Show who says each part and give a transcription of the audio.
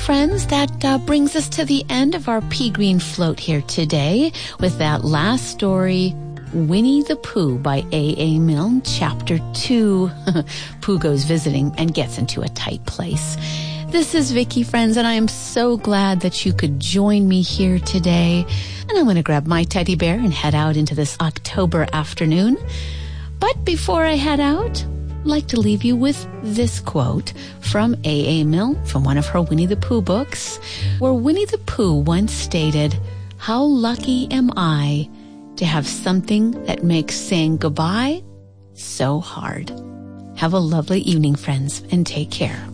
Speaker 1: friends, that brings us to the end of our Pea Green Float here today with that last story, Winnie the Pooh by A.A. Milne, Chapter 2. Pooh goes visiting and gets into a tight place. This is Vicki, friends, and I am so glad that you could join me here today. And I'm going to grab my teddy bear and head out into this October afternoon. But before I head out, I'd like to leave you with this quote from A.A. Milne from one of her Winnie the Pooh books, where Winnie the Pooh once stated, "How lucky am I to have something that makes saying goodbye so hard." Have a lovely evening, friends, and take care.